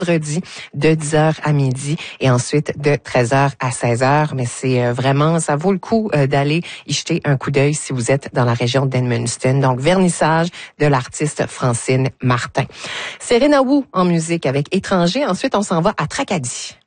vendredi de 10h à midi et ensuite de 13h à 16h. Mais c'est vraiment, ça vaut le coup d'aller y jeter un coup d'œil si vous êtes dans la région d'Edmundston. Donc, vernissage de l'artiste Francine Martin. Serena Wu en musique avec Étranger. Ensuite, on s'en va à Tracadie.